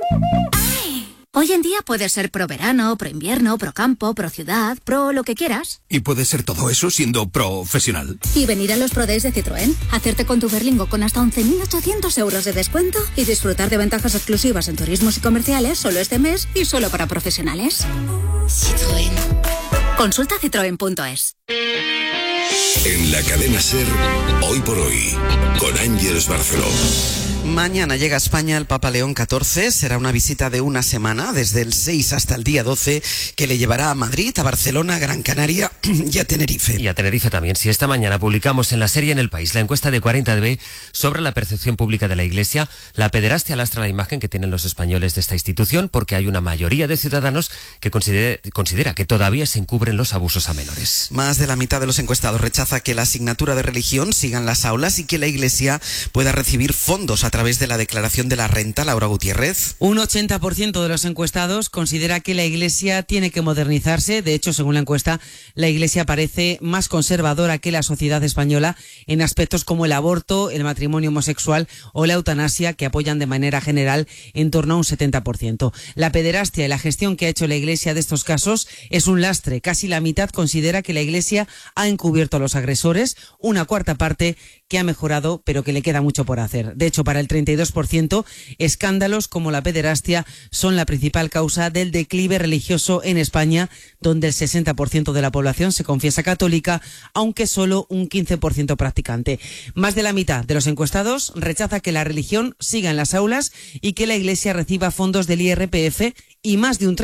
Hoy en día puedes ser pro verano, pro invierno, pro campo, pro ciudad, pro lo que quieras. ¿Y puedes ser todo eso siendo profesional? Y venir a los Pro Days de Citroën, hacerte con tu Berlingo con hasta 11.800 euros de descuento y disfrutar de ventajas exclusivas en turismos y comerciales solo este mes y solo para profesionales. Citroën. Consulta citroen.es. En la cadena SER, Hoy por Hoy, con Ángeles Barceló. Mañana llega a España el Papa León XIV. Será una visita de una semana, desde el 6 hasta el día 12, que le llevará a Madrid, a Barcelona, a Gran Canaria y a Tenerife. Y a Tenerife también. Si esta mañana publicamos en la serie En el País la encuesta de 40DB sobre la percepción pública de la Iglesia, la pederastia lastra la imagen que tienen los españoles de esta institución, porque hay una mayoría de ciudadanos que considera que todavía se encubren los abusos a menores. Más de la mitad de los encuestados rechaza que la asignatura de religión siga en las aulas y que la Iglesia pueda recibir fondos a través de la declaración de la renta. Laura Gutiérrez. Un 80% de los encuestados considera que la Iglesia tiene que modernizarse. De hecho, según la encuesta, la Iglesia parece más conservadora que la sociedad española en aspectos como el aborto, el matrimonio homosexual o la eutanasia, que apoyan de manera general en torno a un 70%. La pederastia y la gestión que ha hecho la Iglesia de estos casos es un lastre. Casi la mitad considera que la Iglesia ha encubierto a los agresores, una cuarta parte que ha mejorado, pero que le queda mucho por hacer. De hecho, para el 32%, escándalos como la pederastia son la principal causa del declive religioso en España, donde el 60% de la población se confiesa católica, aunque solo un 15% practicante. Más de la mitad de los encuestados rechaza que la religión siga en las aulas y que la Iglesia reciba fondos del IRPF, y más de un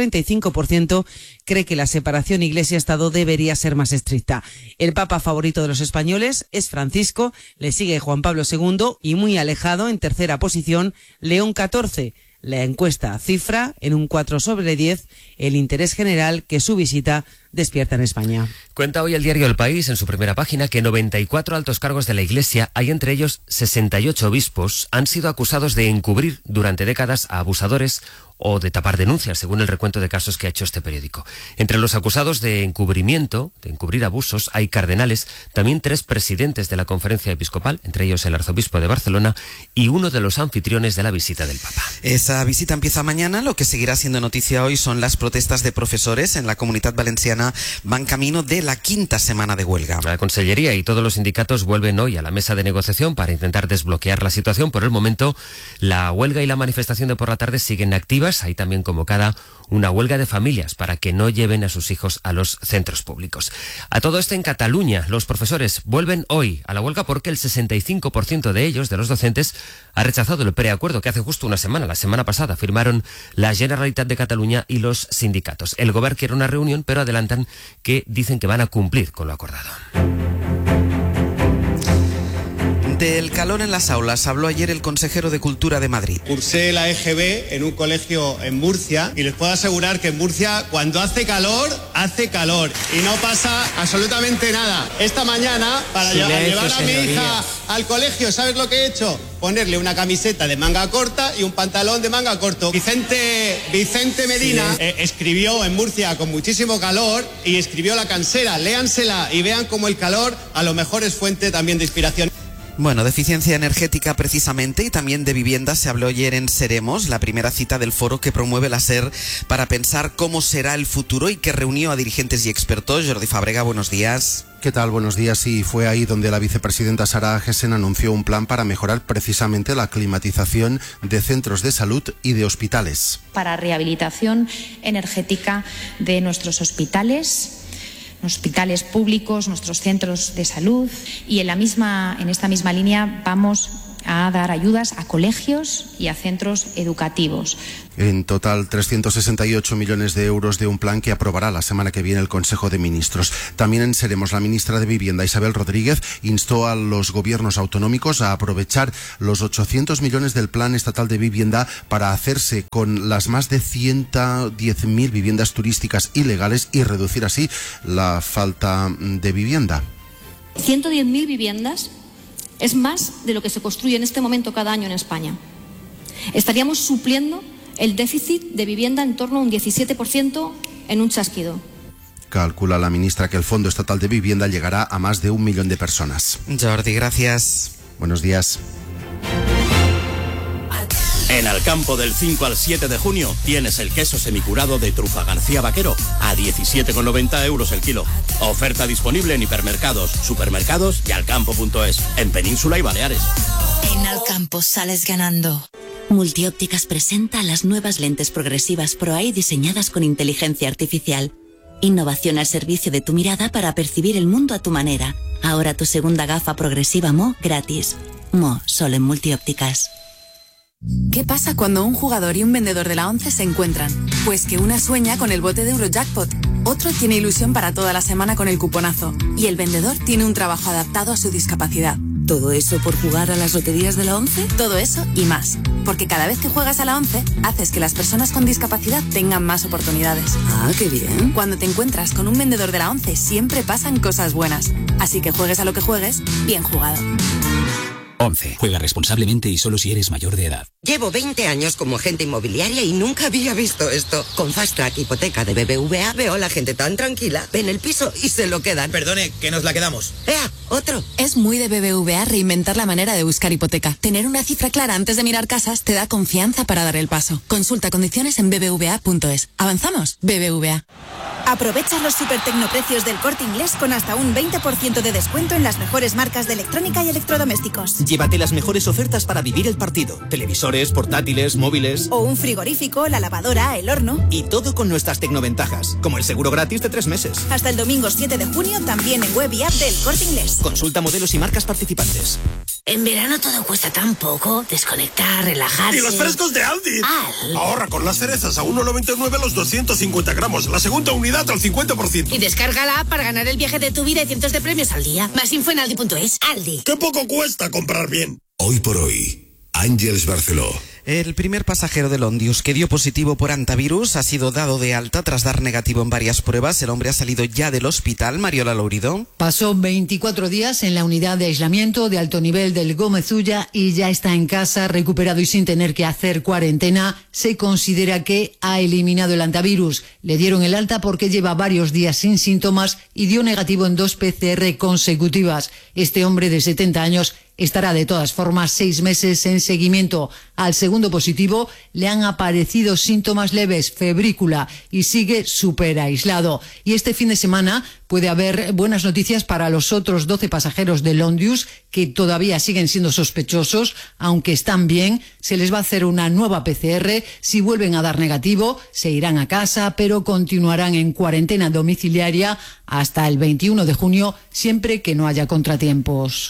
35% cree que la separación Iglesia-Estado debería ser más estricta. El Papa favorito de los españoles es Francisco, le sigue Juan Pablo II y muy alejado, en tercera posición, León XIV. La encuesta cifra en un 4/10 el interés general que su visita despierta en España. Cuenta hoy el diario El País en su primera página que 94 altos cargos de la Iglesia, hay entre ellos 68 obispos, han sido acusados de encubrir durante décadas a abusadores o de tapar denuncias, según el recuento de casos que ha hecho este periódico. Entre los acusados de encubrimiento, de encubrir abusos, hay cardenales, también 3 presidentes de la Conferencia Episcopal, entre ellos el arzobispo de Barcelona, y uno de los anfitriones de la visita del Papa. Esa visita empieza mañana. Lo que seguirá siendo noticia hoy son las protestas de profesores en la Comunitat Valenciana. Van camino de la 5ª semana de huelga. La Consellería y todos los sindicatos vuelven hoy a la mesa de negociación para intentar desbloquear la situación. Por el momento, la huelga y la manifestación de por la tarde siguen activas. Hay también convocada una huelga de familias para que no lleven a sus hijos a los centros públicos. A todo esto, en Cataluña, los profesores vuelven hoy a la huelga porque el 65% de ellos, de los docentes, ha rechazado el preacuerdo que hace justo una semana, la semana pasada, firmaron la Generalitat de Cataluña y los sindicatos. El Govern quiere una reunión, pero adelantan que dicen que van a cumplir con lo acordado. Del calor en las aulas habló ayer el consejero de Cultura de Madrid. Cursé la EGB en un colegio en Murcia y les puedo asegurar que en Murcia cuando hace calor y no pasa absolutamente nada. Esta mañana, para llevar a mi hija al colegio, ¿sabes lo que he hecho? Ponerle una camiseta de manga corta y un pantalón de manga corto. Vicente Medina escribió en Murcia con muchísimo calor y escribió La Cansera. Léansela y vean cómo el calor a lo mejor es fuente también de inspiración. Bueno, de eficiencia energética precisamente, y también de vivienda se habló ayer en Seremos, la primera cita del foro que promueve la SER para pensar cómo será el futuro y que reunió a dirigentes y expertos. Jordi Fàbrega, buenos días. ¿Qué tal? Buenos días. Y fue ahí donde la vicepresidenta Sara Agesen anunció un plan para mejorar precisamente la climatización de centros de salud y de hospitales. Para rehabilitación energética de nuestros hospitales públicos, nuestros centros de salud, y en esta misma línea vamos a dar ayudas a colegios y a centros educativos. En total, 368 millones de euros de un plan que aprobará la semana que viene el Consejo de Ministros. También en Seremos, la ministra de Vivienda, Isabel Rodríguez, instó a los gobiernos autonómicos a aprovechar los 800 millones del Plan Estatal de Vivienda para hacerse con las más de 110.000 viviendas turísticas ilegales y reducir así la falta de vivienda. 110.000 viviendas es más de lo que se construye en este momento cada año en España. Estaríamos supliendo el déficit de vivienda en torno a un 17% en un chasquido. Calcula la ministra que el Fondo Estatal de Vivienda llegará a más de 1 millón de personas. Jordi, gracias. Buenos días. En Alcampo del 5 al 7 de junio tienes el queso semicurado de Trufa García Vaquero a 17,90 euros el kilo. Oferta disponible en hipermercados, supermercados y alcampo.es, en Península y Baleares. En Alcampo sales ganando. Multiópticas presenta las nuevas lentes progresivas Pro-Eye diseñadas con inteligencia artificial. Innovación al servicio de tu mirada para percibir el mundo a tu manera. Ahora tu segunda gafa progresiva Mo gratis. Mo, solo en Multiópticas. ¿Qué pasa cuando un jugador y un vendedor de la 11 se encuentran? Pues que una sueña con el bote de Eurojackpot, otro tiene ilusión para toda la semana con el cuponazo y el vendedor tiene un trabajo adaptado a su discapacidad. ¿Todo eso por jugar a las loterías de la 11? Todo eso y más. Porque cada vez que juegas a la 11, haces que las personas con discapacidad tengan más oportunidades. Ah, qué bien. Cuando te encuentras con un vendedor de la 11, siempre pasan cosas buenas. Así que juegues a lo que juegues, bien jugado. 11. Juega responsablemente y solo si eres mayor de edad. Llevo 20 años como agente inmobiliaria y nunca había visto esto. Con Fast Track Hipoteca de BBVA veo a la gente tan tranquila, ven el piso y se lo quedan. Perdone, que nos la quedamos. ¡Ea! ¡Otro! Es muy de BBVA reinventar la manera de buscar hipoteca. Tener una cifra clara antes de mirar casas te da confianza para dar el paso. Consulta condiciones en bbva.es. ¿Avanzamos? BBVA. Aprovecha los supertecnoprecios del Corte Inglés con hasta un 20% de descuento en las mejores marcas de electrónica y electrodomésticos. Llévate las mejores ofertas para vivir el partido. Televisores, portátiles, móviles. O un frigorífico, la lavadora, el horno. Y todo con nuestras tecnoventajas, como el seguro gratis de 3 meses. Hasta el domingo 7 de junio también en web y app del Corte Inglés. Consulta modelos y marcas participantes. En verano todo cuesta tan poco. Desconectar, relajarse. ¡Y los frescos de Aldi! ¡Al! Ahorra con las cerezas a 1,99 los 250 gramos. La segunda unidad al 50%. Y descarga la app para ganar el viaje de tu vida y cientos de premios al día. Más info en aldi.es. Aldi. ¡Qué poco cuesta comprar bien! Hoy por hoy, Ángeles Barceló. El primer pasajero del Ondius que dio positivo por antivirus ha sido dado de alta tras dar negativo en varias pruebas. El hombre ha salido ya del hospital. Mariola Lourido. Pasó 24 días en la unidad de aislamiento de alto nivel del Gómez Ulla y ya está en casa, recuperado y sin tener que hacer cuarentena. Se considera que ha eliminado el antivirus. Le dieron el alta porque lleva varios días sin síntomas y dio negativo en 2 PCR consecutivas. Este hombre de 70 años estará de todas formas 6 meses en seguimiento. Al segundo positivo le han aparecido síntomas leves, febrícula, y sigue súper aislado. Y este fin de semana puede haber buenas noticias para los otros 12 pasajeros del Ondius que todavía siguen siendo sospechosos, aunque están bien. Se les va a hacer una nueva PCR. Si vuelven a dar negativo, se irán a casa, pero continuarán en cuarentena domiciliaria hasta el 21 de junio, siempre que no haya contratiempos.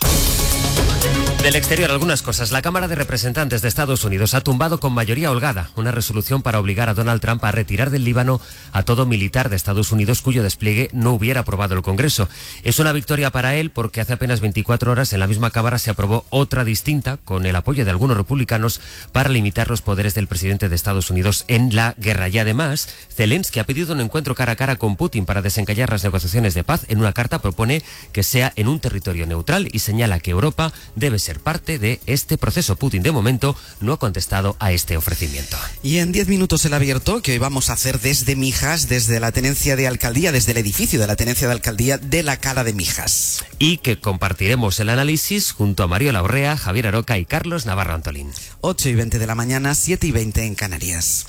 Del exterior, algunas cosas. La Cámara de Representantes de Estados Unidos ha tumbado con mayoría holgada una resolución para obligar a Donald Trump a retirar del Líbano a todo militar de Estados Unidos cuyo despliegue no hubiera aprobado el Congreso. Es una victoria para él porque hace apenas 24 horas en la misma Cámara se aprobó otra distinta con el apoyo de algunos republicanos para limitar los poderes del presidente de Estados Unidos en la guerra. Y además, Zelensky ha pedido un encuentro cara a cara con Putin para desencallar las negociaciones de paz. En una carta propone que sea en un territorio neutral y señala que Europa debe ser parte de este proceso. Putin, de momento, no ha contestado a este ofrecimiento. Y en 10 minutos el abierto, que hoy vamos a hacer desde Mijas, desde la tenencia de alcaldía, desde el edificio de la tenencia de alcaldía de la Cala de Mijas. Y que compartiremos el análisis junto a Mariola Urrea, Javier Aroca y Carlos Navarro Antolín. 8:20 de la mañana, 7:20 en Canarias.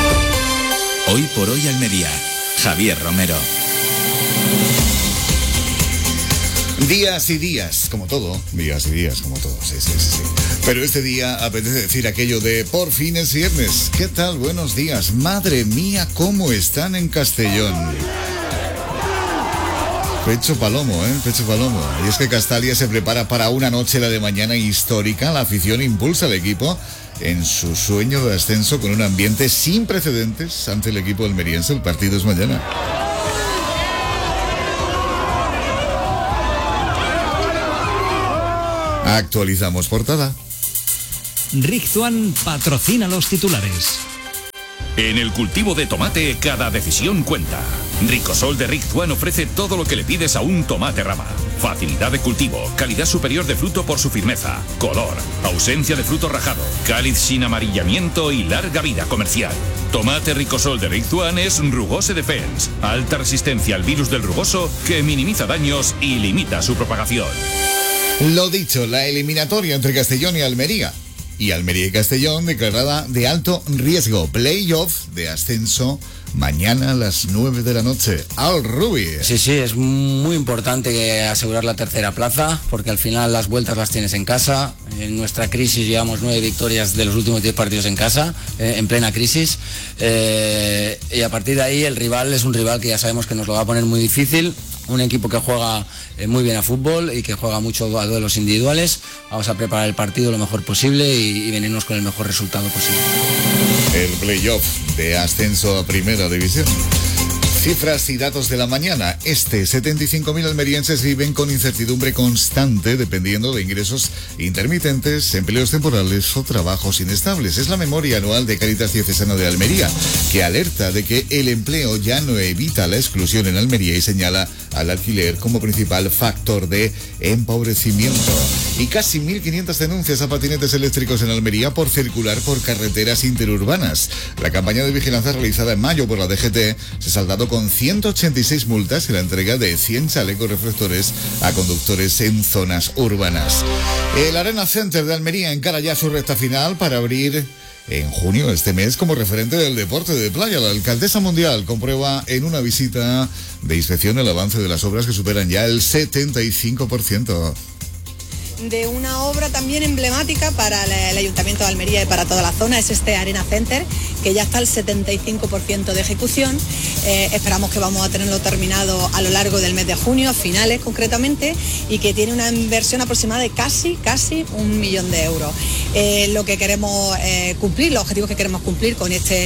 Hoy por hoy Almería. Javier Romero. Días y días, como todo. Días y días, como todo, sí. Pero este día apetece decir aquello de por fin es viernes. ¿Qué tal? Buenos días. Madre mía, cómo están en Castellón. Pecho palomo, pecho palomo. Y es que Castalia se prepara para una noche la de mañana histórica. La afición impulsa al equipo en su sueño de ascenso con un ambiente sin precedentes ante el equipo almeriense. El partido es mañana. Actualizamos portada. Rizzuan patrocina los titulares. En el cultivo de tomate, cada decisión cuenta. Ricosol de Rizzuan ofrece todo lo que le pides a un tomate rama. Facilidad de cultivo, calidad superior de fruto por su firmeza, color, ausencia de fruto rajado, cáliz sin amarillamiento y larga vida comercial. Tomate Ricosol de Rizzuan es Rugose Defense, alta resistencia al virus del rugoso que minimiza daños y limita su propagación. Lo dicho, la eliminatoria entre Castellón y Almería y Almería y Castellón declarada de alto riesgo. Playoff de ascenso mañana a las 9 de la noche. Al Rubi. Sí, es muy importante asegurar la tercera plaza, porque al final las vueltas las tienes en casa. En nuestra crisis llevamos 9 victorias de los últimos 10 partidos en casa, en plena crisis. Y a partir de ahí el rival es un rival que ya sabemos que nos lo va a poner muy difícil. Un equipo que juega muy bien a fútbol y que juega mucho a duelos individuales. Vamos a preparar el partido lo mejor posible y venirnos con el mejor resultado posible. El playoff de ascenso a Primera División. Cifras y datos de la mañana. 75.000 almerienses viven con incertidumbre constante dependiendo de ingresos intermitentes, empleos temporales o trabajos inestables. Es la memoria anual de Cáritas Diocesana de Almería, que alerta de que el empleo ya no evita la exclusión en Almería y señala al alquiler como principal factor de empobrecimiento. Y casi 1.500 denuncias a patinetes eléctricos en Almería por circular por carreteras interurbanas. La campaña de vigilancia realizada en mayo por la DGT se ha saldado con 186 multas y la entrega de 100 chalecos reflectores a conductores en zonas urbanas. El Arena Center de Almería encara ya su recta final para abrir en junio este mes como referente del deporte de playa. La alcaldesa mundial comprueba en una visita de inspección el avance de las obras que superan ya el 75%. De una obra también emblemática para el Ayuntamiento de Almería y para toda la zona es este Arena Center, que ya está al 75% de ejecución. Esperamos que vamos a tenerlo terminado a lo largo del mes de junio, a finales concretamente, y que tiene una inversión aproximada de casi 1 millón de euros. Lo que queremos cumplir, los objetivos que queremos cumplir con esta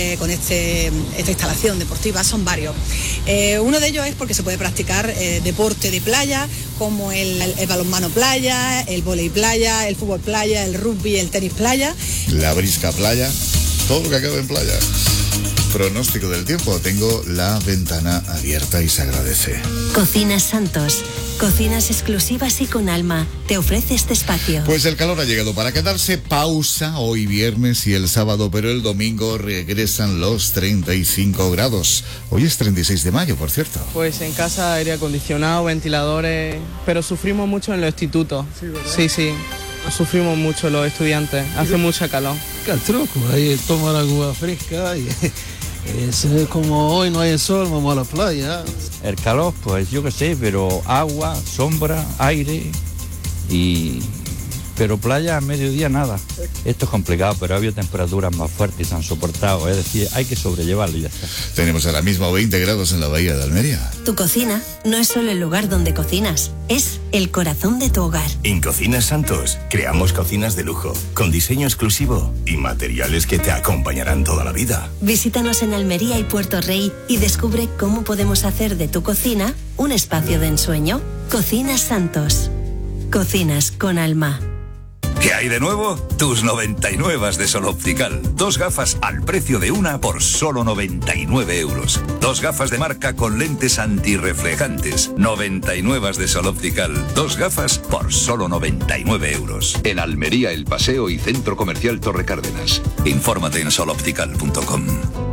instalación deportiva son varios. Uno de ellos es porque se puede practicar deporte de playa, como el balonmano playa, el vóley playa, el fútbol playa, el rugby, el tenis playa. La brisca playa, todo lo que acaba en playa. Pronóstico del tiempo, tengo la ventana abierta y se agradece. Cocinas Santos, cocinas exclusivas y con alma, te ofrece este espacio. Pues el calor ha llegado para quedarse, pausa hoy viernes y el sábado, pero el domingo regresan los 35 grados. Hoy es 36 de mayo, por cierto. Pues en casa aire acondicionado, ventiladores, pero sufrimos mucho en los institutos. Sí, ¿verdad? Sí. Sufrimos mucho los estudiantes, hace mucha calor. El truco, ahí toma la agua fresca y es como hoy no hay el sol, vamos a la playa. El calor, pues yo qué sé, pero agua, sombra, aire pero playa a mediodía nada. Esto es complicado, pero ha habido temperaturas más fuertes y se han soportado, es decir, hay que sobrellevarlo y ya está. Tenemos ahora mismo 20 grados en la bahía de Almería. Tu cocina no es solo el lugar donde cocinas, es el corazón de tu hogar. En Cocinas Santos creamos cocinas de lujo, con diseño exclusivo y materiales que te acompañarán toda la vida. Visítanos en Almería y Puerto Rey y descubre cómo podemos hacer de tu cocina un espacio de ensueño. Cocinas Santos. Cocinas con alma. ¿Qué hay de nuevo? Tus 99 de Sol Optical. 2 gafas al precio de una por solo 99 euros. 2 gafas de marca con lentes antirreflejantes. 99 de Sol Optical. 2 gafas por solo 99 euros. En Almería, El Paseo y Centro Comercial Torre Cárdenas. Infórmate en soloptical.com.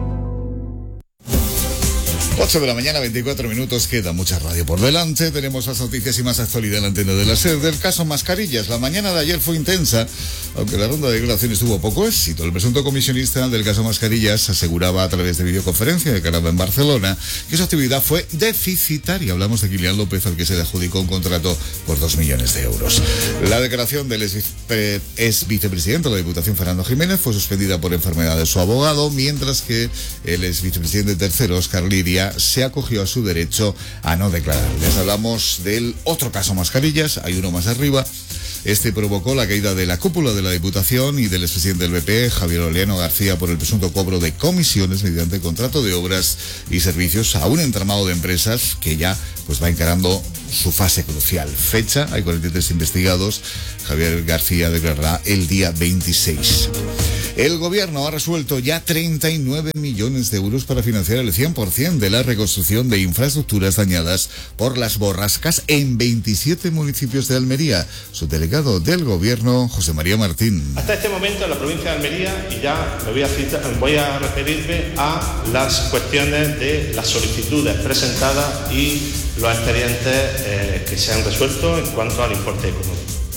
8 de la mañana, 24 minutos, queda mucha radio por delante. Tenemos las noticias y más actualidad en la antena de la SER. Del caso Mascarillas, la mañana de ayer fue intensa, aunque la ronda de declaraciones tuvo poco éxito. El presunto comisionista del caso Mascarillas aseguraba a través de videoconferencia que grababa en Barcelona que su actividad fue deficitaria. Hablamos de Kilian López, al que se le adjudicó un contrato por 2 millones de euros. La declaración del ex vicepresidente de la Diputación, Fernando Jiménez, fue suspendida por enfermedad de su abogado, mientras que el ex vicepresidente tercero, Óscar Liria, se acogió a su derecho a no declarar. Les hablamos del otro caso Mascarillas, hay uno más arriba. Este provocó la caída de la cúpula de la Diputación y del expresidente del BP, Javier Oleano García, por el presunto cobro de comisiones mediante contrato de obras y servicios a un entramado de empresas que ya pues va encarando su fase crucial. Fecha, hay 43 investigados. Javier García declarará el día 26. El gobierno ha resuelto ya 39 millones de euros para financiar el 100% de la reconstrucción de infraestructuras dañadas por las borrascas en 27 municipios de Almería. Su delegado del gobierno, José María Martín. Hasta este momento en la provincia de Almería, y ya voy a referirme a las cuestiones de las solicitudes presentadas y los expedientes que se han resuelto en cuanto al importe económico.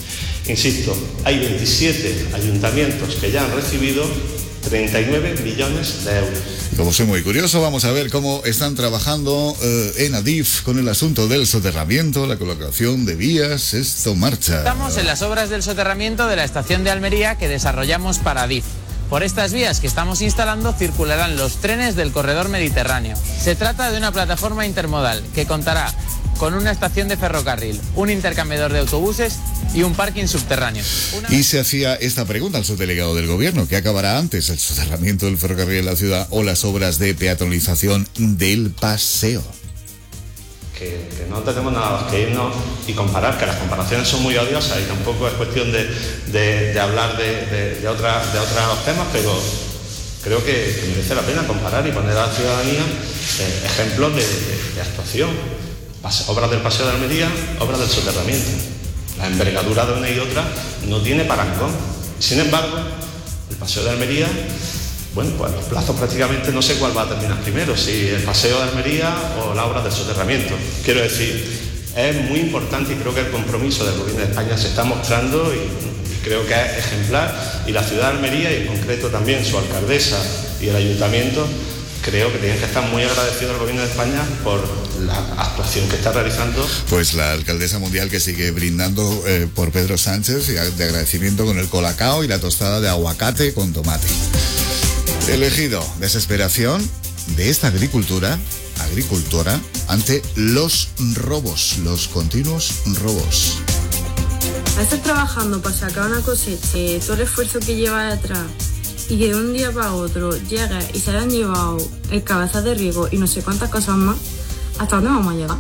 Insisto, hay 27 ayuntamientos que ya han recibido 39 millones de euros. Como soy muy curioso, vamos a ver cómo están trabajando en Adif con el asunto del soterramiento, la colocación de vías. Esto marcha. Estamos en las obras del soterramiento de la estación de Almería que desarrollamos para Adif. Por estas vías que estamos instalando circularán los trenes del corredor mediterráneo. Se trata de una plataforma intermodal que contará con una estación de ferrocarril, un intercambiador de autobuses y un parking subterráneo. Y se hacía esta pregunta al subdelegado del gobierno: ¿qué acabará antes, el soterramiento del ferrocarril en la ciudad o las obras de peatonalización del paseo? Que no tenemos nada más que irnos y comparar, que las comparaciones son muy odiosas y tampoco es cuestión de hablar de otros temas, pero creo que merece la pena comparar y poner a la ciudadanía ejemplos de actuación. Obras del Paseo de Almería, obras del soterramiento. La envergadura de una y otra no tiene parangón. Sin embargo, el Paseo de Almería, bueno, pues los plazos prácticamente no sé cuál va a terminar primero, si el Paseo de Almería o la obra del soterramiento. Quiero decir, es muy importante y creo que el compromiso del Gobierno de España se está mostrando y creo que es ejemplar. Y la ciudad de Almería, y en concreto también su alcaldesa y el ayuntamiento, creo que tienen que estar muy agradecidos al Gobierno de España por la actuación que está realizando. Pues la alcaldesa mundial que sigue brindando por Pedro Sánchez, y de agradecimiento con el colacao y la tostada de aguacate con tomate. Elegido, desesperación de esta agricultora ante los robos, los continuos robos. A estar trabajando para sacar una cosecha, todo el esfuerzo que lleva detrás, y que de un día para otro llegue y se hayan llevado el cabeza de riego y no sé cuántas cosas más, ¿hasta dónde vamos a llegar?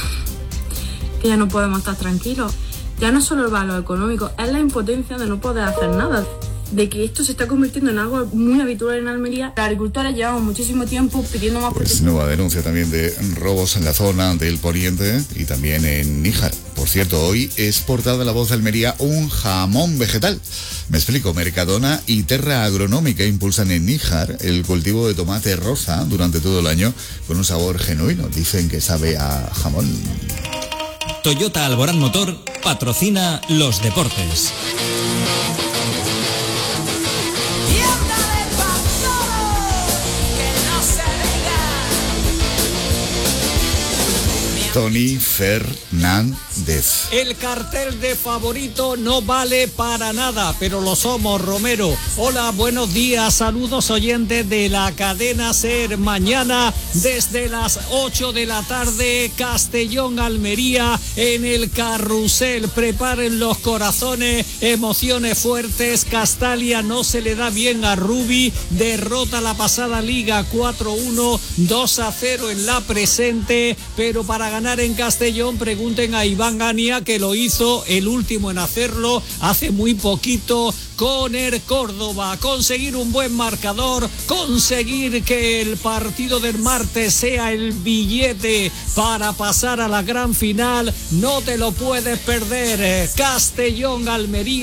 Que ya no podemos estar tranquilos. Ya no es solo el valor económico, es la impotencia de no poder hacer nada, de que esto se está convirtiendo en algo muy habitual en Almería. Los agricultores llevamos muchísimo tiempo pidiendo más protección. Pues nueva denuncia también de robos en la zona del Poniente y también en Níjar. Por cierto, hoy es portada de La Voz de Almería un jamón vegetal. Me explico, Mercadona y Terra Agronómica impulsan en Níjar el cultivo de tomate rosa durante todo el año con un sabor genuino. Dicen que sabe a jamón. Toyota Alborán Motor patrocina los deportes. Tony Fernández. El cartel de favorito no vale para nada, pero lo somos, Romero. Hola, buenos días, saludos oyentes de la cadena SER. Mañana desde las 8 de la tarde, Castellón-Almería en el Carrusel. Preparen los corazones, emociones fuertes. Castalia no se le da bien a Rubi, derrota la pasada liga 4-1, 2-0 en la presente, pero para ganar en Castellón pregunten a Iván Gania, que lo hizo el último en hacerlo hace muy poquito con el Córdoba. Conseguir un buen marcador, conseguir que el partido del martes sea el billete para pasar a la gran final, no te lo puedes perder. Castellón-Almería.